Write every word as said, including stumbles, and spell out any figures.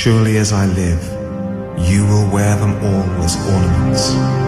surely as I live, you will wear them all as ornaments.